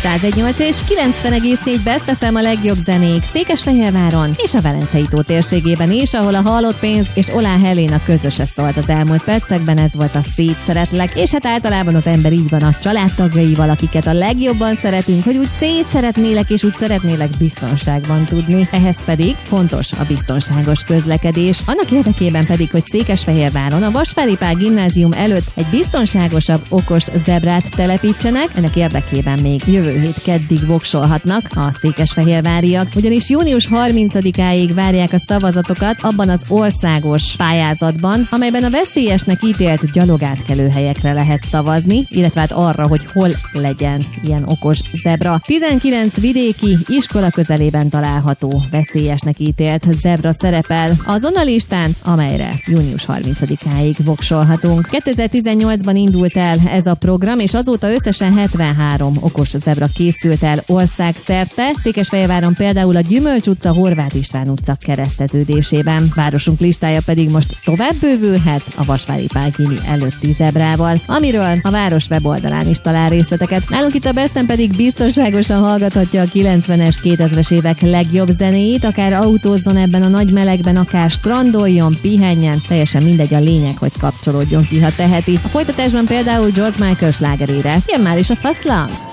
101.8 és 90,4 Best FM a legjobb zenék Székesfehérváron és a Velencei tó térségében is, ahol a Halott pénz és Olá Helena közösen szólt az elmúlt percekben, ez volt a Szét szeretlek, és hát általában az ember így van a családtagjaival, akiket a legjobban szeretünk, hogy úgy szétszeretnélek és úgy szeretnélek biztonságban tudni. Ehhez pedig fontos a biztonságos közlekedés. Annak érdekében pedig, hogy Székesfehérváron a Vasvári Pál gimnázium előtt egy biztonságosabb, okos zebrát telepítsenek, ennek érdekében még jövő hét keddig voksolhatnak a székesfehérváriak, ugyanis június 30-áig várják a szavazatokat abban az országos pályázatban, amelyben a veszélyesnek ítélt gyalogátkelőhelyekre lehet szavazni, illetve hát arra, hogy hol legyen ilyen okos zebra. 19 vidéki iskola közelében található veszélyesnek ítélt zebra szerepel azon a listán, amelyre június 30-áig voksolhatunk. 2018-ban indult el ez a program, és azóta összesen 73 okos zebra készült el országszerte. Székesfehérváron például a Gyümölcs utca, Horváth István utca kereszteződésében. Városunk listája pedig most tovább bővülhet a Vasvári Pál gimi előtti zebrával, amiről a város weboldalán is talál részleteket. Nálunk itt a Besten pedig biztonságosan hallgathatja a 90-es, 2000-es évek legjobb zenéit, akár autózzon ebben a nagy melegben, akár strandoljon, pihenjen, teljesen mindegy, a lényeg, hogy kapcsolódjon ki, ha teheti. A folytatásban például George Michael slágerére jön már is a Fast Love.